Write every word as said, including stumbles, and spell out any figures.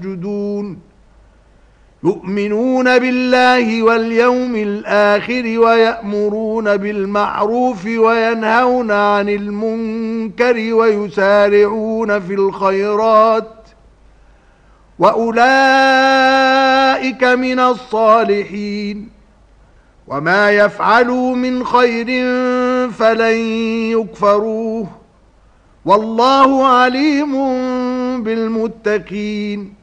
يسجدون يؤمنون بالله واليوم الآخر ويأمرون بالمعروف وينهون عن المنكر ويسارعون في الخيرات وأولئك من الصالحين وما يفعلوا من خير فلن يكفروه والله عليم بالمتقين